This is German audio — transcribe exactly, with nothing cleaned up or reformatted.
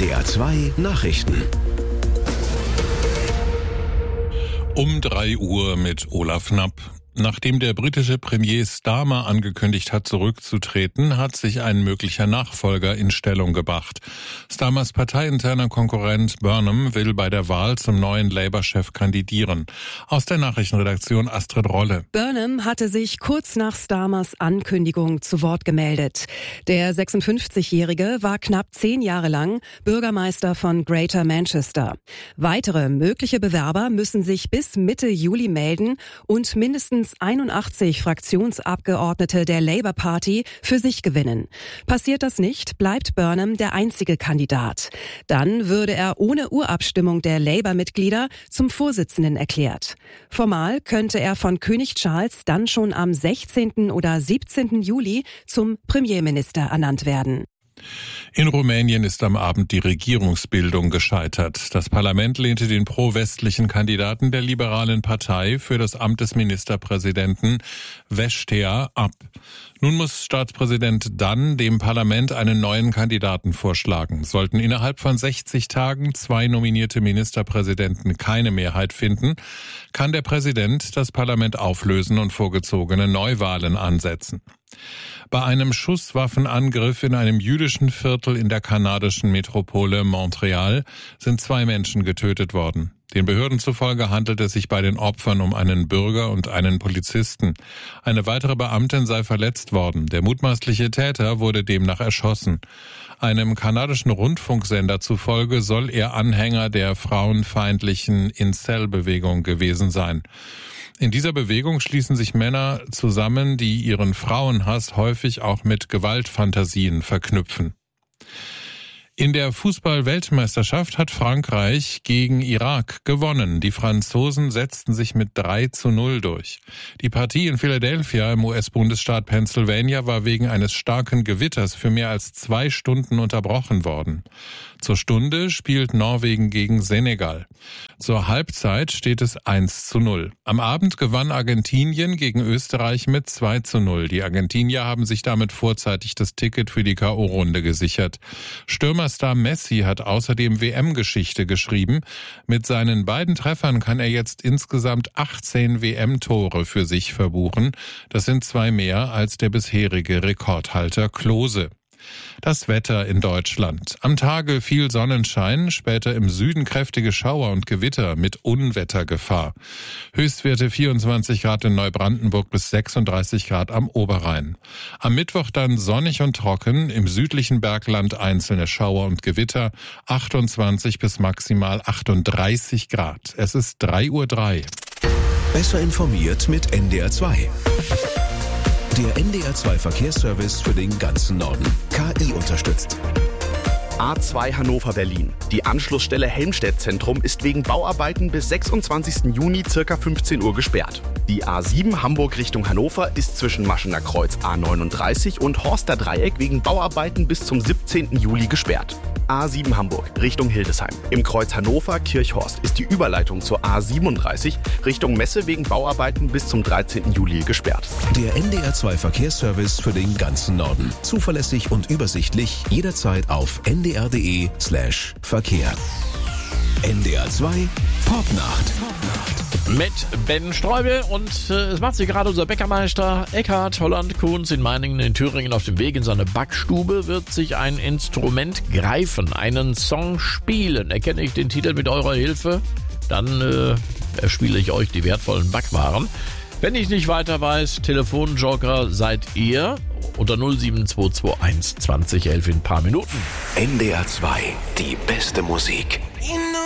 D R zwei Nachrichten. Um drei Uhr mit Olaf Knapp. Nachdem der britische Premier Starmer angekündigt hat, zurückzutreten, hat sich ein möglicher Nachfolger in Stellung gebracht. Starmers parteiinterner Konkurrent Burnham will bei der Wahl zum neuen Labour-Chef kandidieren. Aus der Nachrichtenredaktion Astrid Rolle. Burnham hatte sich kurz nach Starmers Ankündigung zu Wort gemeldet. Der sechsundfünfzigjährige war knapp zehn Jahre lang Bürgermeister von Greater Manchester. Weitere mögliche Bewerber müssen sich bis Mitte Juli melden und mindestens einundachtzig Fraktionsabgeordnete der Labour Party für sich gewinnen. Passiert das nicht, bleibt Burnham der einzige Kandidat. Dann würde er ohne Urabstimmung der Labour-Mitglieder zum Vorsitzenden erklärt. Formal könnte er von König Charles dann schon am sechzehnten oder siebzehnten Juli zum Premierminister ernannt werden. In Rumänien ist am Abend die Regierungsbildung gescheitert. Das Parlament lehnte den pro-westlichen Kandidaten der liberalen Partei für das Amt des Ministerpräsidenten Vestea ab. Nun muss Staatspräsident dann dem Parlament einen neuen Kandidaten vorschlagen. Sollten innerhalb von sechzig Tagen zwei nominierte Ministerpräsidenten keine Mehrheit finden, kann der Präsident das Parlament auflösen und vorgezogene Neuwahlen ansetzen. Bei einem Schusswaffenangriff in einem jüdischen Viertel in der kanadischen Metropole Montreal sind zwei Menschen getötet worden. Den Behörden zufolge handelt es sich bei den Opfern um einen Bürger und einen Polizisten. Eine weitere Beamtin sei verletzt worden. Der mutmaßliche Täter wurde demnach erschossen. Einem kanadischen Rundfunksender zufolge soll er Anhänger der frauenfeindlichen Incel-Bewegung gewesen sein. In dieser Bewegung schließen sich Männer zusammen, die ihren Frauenhass häufig auch mit Gewaltfantasien verknüpfen. In der Fußball-Weltmeisterschaft hat Frankreich gegen Irak gewonnen. Die Franzosen setzten sich mit drei zu null durch. Die Partie in Philadelphia im U S-Bundesstaat Pennsylvania war wegen eines starken Gewitters für mehr als zwei Stunden unterbrochen worden. Zur Stunde spielt Norwegen gegen Senegal. Zur Halbzeit steht es eins zu null. Am Abend gewann Argentinien gegen Österreich mit zwei zu null. Die Argentinier haben sich damit vorzeitig das Ticket für die K O-Runde gesichert. Stürmerstar Messi hat außerdem W M-Geschichte geschrieben. Mit seinen beiden Treffern kann er jetzt insgesamt achtzehn W M-Tore für sich verbuchen. Das sind zwei mehr als der bisherige Rekordhalter Klose. Das Wetter in Deutschland. Am Tage viel Sonnenschein, später im Süden kräftige Schauer und Gewitter mit Unwettergefahr. Höchstwerte vierundzwanzig Grad in Neubrandenburg bis sechsunddreißig Grad am Oberrhein. Am Mittwoch dann sonnig und trocken, im südlichen Bergland einzelne Schauer und Gewitter, achtundzwanzig bis maximal achtunddreißig Grad. Es ist drei Uhr drei. Besser informiert mit N D R zwei. Der N D R zwei Verkehrsservice für den ganzen Norden. K I unterstützt. A zwei Hannover-Berlin. Die Anschlussstelle Helmstedt-Zentrum ist wegen Bauarbeiten bis sechsundzwanzigsten Juni ca. fünfzehn Uhr gesperrt. Die A sieben Hamburg Richtung Hannover ist zwischen Maschener Kreuz A neununddreißig und Horster Dreieck wegen Bauarbeiten bis zum siebzehnten Juli gesperrt. A sieben Hamburg Richtung Hildesheim. Im Kreuz Hannover-Kirchhorst ist die Überleitung zur A siebenunddreißig Richtung Messe wegen Bauarbeiten bis zum dreizehnten Juli gesperrt. Der N D R zwei Verkehrsservice für den ganzen Norden. Zuverlässig und übersichtlich, jederzeit auf n d r punkt d e slash Verkehr. N D R zwei Popnacht. Mit Ben Streubel und äh, es macht sich gerade unser Bäckermeister Eckhard Holland-Kunz in Meiningen in Thüringen auf dem Weg in seine Backstube, wird sich ein Instrument greifen, einen Song spielen. Erkenne ich den Titel mit eurer Hilfe, dann äh, erspiele ich euch die wertvollen Backwaren. Wenn ich nicht weiter weiß, Telefonjoker seid ihr unter null sieben zwei zwei eins zwanzig elf in ein paar Minuten. N D R zwei, die beste Musik.